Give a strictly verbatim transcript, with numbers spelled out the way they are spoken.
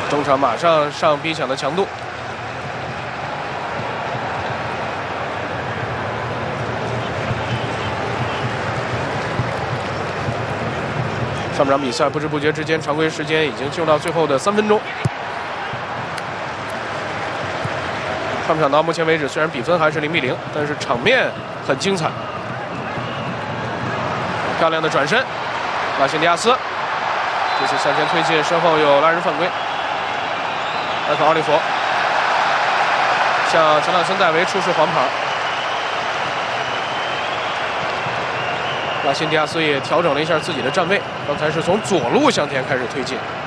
中场马上上逼抢的强度。上半场比赛不知不觉之间，常规时间已经进入到最后的三分钟。上半场到目前为止，虽然比分还是零比零，但是场面很精彩。漂亮的转身，拉辛迪亚斯这次向前推进，身后有拉人犯规。埃克奥利弗向乔纳森戴维出示黄牌。拉辛迪亚斯也调整了一下自己的站位，刚才是从左路向前开始推进。